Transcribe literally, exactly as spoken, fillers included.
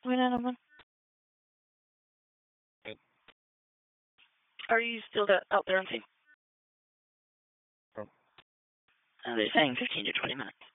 Wait a minute. Are you still got out there on scene? Oh. Uh, they're saying fifteen to twenty minutes.